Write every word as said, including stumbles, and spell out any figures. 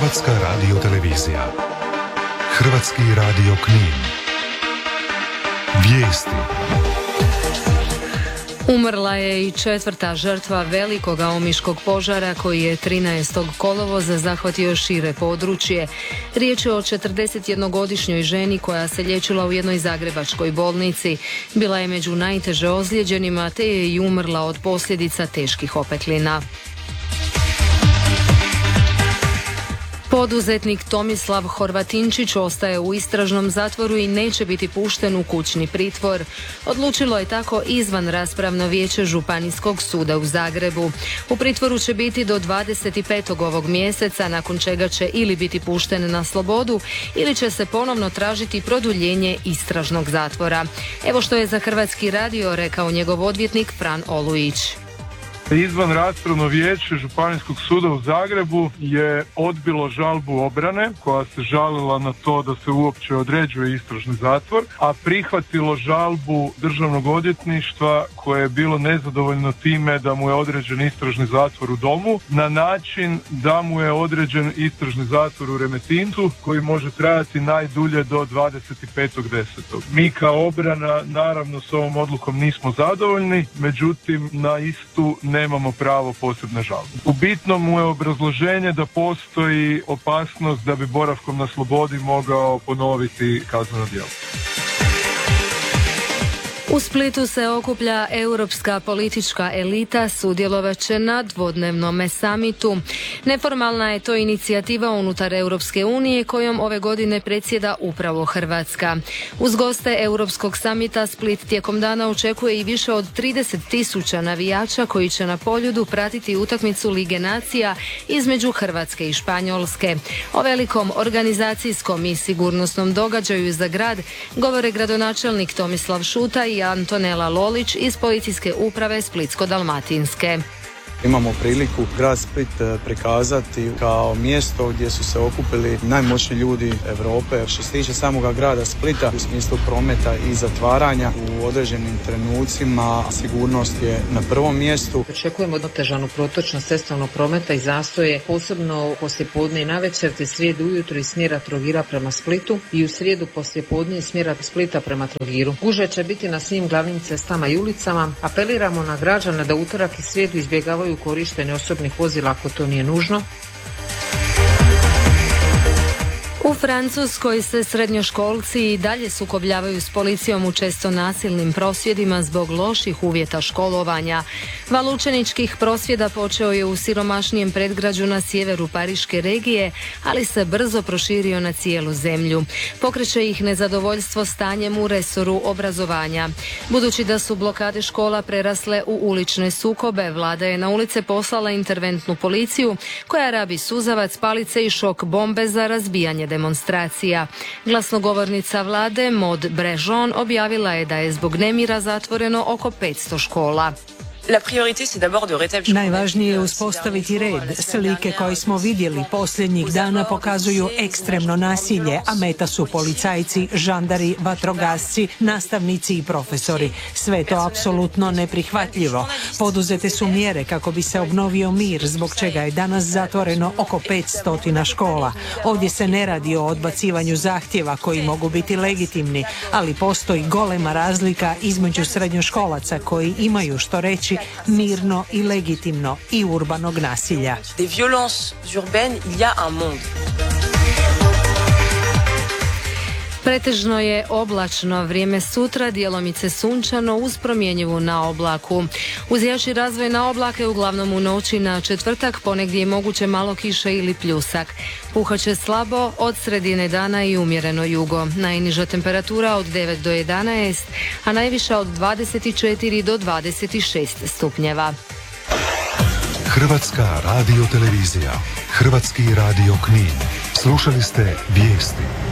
Hrvatska radiotelevizija. Hrvatski radio Knin. Vijesti. Umrla je i četvrta žrtva velikoga omiškog požara koji je trinaestog kolovoza zahvatio šire područje. Riječ je o četrdesetjednogodišnjoj ženi koja se liječila u jednoj zagrebačkoj bolnici. Bila je među najteže ozlijeđenima te je i umrla od posljedica teških opeklina. Poduzetnik Tomislav Horvatinčić ostaje u istražnom zatvoru i neće biti pušten u kućni pritvor. Odlučilo je tako izvan raspravno vijeće Županijskog suda u Zagrebu. U pritvoru će biti do dvadeset petog ovog mjeseca, nakon čega će ili biti pušten na slobodu ili će se ponovno tražiti produljenje istražnog zatvora. Evo što je za Hrvatski radio rekao njegov odvjetnik Fran Olujić. Izvan raspravno vijeće Županijskog suda u Zagrebu je odbilo žalbu obrane koja se žalila na to da se uopće određuje istražni zatvor, a prihvatilo žalbu Državnog odvjetništva koje je bilo nezadovoljno time da mu je određen istražni zatvor u domu na način da mu je određen istražni zatvor u Remetincu koji može trajati najdulje do dvadeset petog desetog Mi kao obrana naravno s ovom odlukom nismo zadovoljni, međutim na istu nemamo pravo posebne žalbe. U bitnom mu je obrazloženje da postoji opasnost da bi boravkom na slobodi mogao ponoviti kazneno djelo. U Splitu se okuplja europska politička elita, sudjelovat će na dvodnevnom samitu. Neformalna je to inicijativa unutar Europske unije kojom ove godine predsjeda upravo Hrvatska. Uz goste Europskog samita Split tijekom dana očekuje i više od trideset tisuća navijača koji će na Poljudu pratiti utakmicu Lige nacija između Hrvatske i Španjolske. O velikom organizacijskom i sigurnosnom događaju za grad govore gradonačelnik Tomislav Šuta i Antonela Lolić iz policijske uprave Splitsko-dalmatinske. Imamo priliku grad Split prikazati kao mjesto gdje su se okupili najmoćniji ljudi Europe. Što se tiče samoga grada Splita u smislu prometa i zatvaranja u određenim trenucima sigurnost je na prvom mjestu. Očekujemo otežanu protočnost cestovnog prometa i zastoje posebno poslijepodne i navečer te srijedu ujutro iz smjera Trogira prema Splitu i u srijedu poslijepodne iz smjera Splita prema Trogiru. Gužve će biti na svim glavnim cestama i ulicama. Apeliramo na građane da utorak i srijedu izbjegavaju korištenje osobnih vozila ako to nije nužno. U Francuskoj se srednjoškolci i dalje sukobljavaju s policijom u često nasilnim prosvjedima zbog loših uvjeta školovanja. Val učeničkih prosvjeda počeo je u siromašnijem predgrađu na sjeveru Pariške regije, ali se brzo proširio na cijelu zemlju. Pokreće ih nezadovoljstvo stanjem u resoru obrazovanja. Budući da su blokade škola prerasle u ulične sukobe, vlada je na ulice poslala interventnu policiju koja rabi suzavac, palice i šok bombe za razbijanje demonstracija. Glasnogovornica vlade Maud Brejon objavila je da je zbog nemira zatvoreno oko petsto škola. Najvažnije je uspostaviti red. Slike koje smo vidjeli posljednjih dana pokazuju ekstremno nasilje, a meta su policajci, žandari, vatrogasci, nastavnici i profesori. Sve je to apsolutno neprihvatljivo. Poduzete su mjere kako bi se obnovio mir, zbog čega je danas zatvoreno oko petsto škola. Ovdje se ne radi o odbacivanju zahtjeva koji mogu biti legitimni, ali postoji golema razlika između srednjoškolaca koji imaju što reći mirno i legitimno i urbanog nasilja. Des violences urbaines, il y a un monde. Pretežno je oblačno, vrijeme sutra djelomice sunčano uz promjenjivu na oblaku. Uz jači razvoj na oblake uglavnom u noći na četvrtak ponegdje je moguće malo kiše ili pljusak. Puhaće slabo od sredine dana i umjereno jugo. Najniža temperatura od devet do jedanaest, a najviša od dvadeset četiri do dvadeset šest stupnjeva. Hrvatska radiotelevizija. Hrvatski radio Knin. Slušali ste vijesti.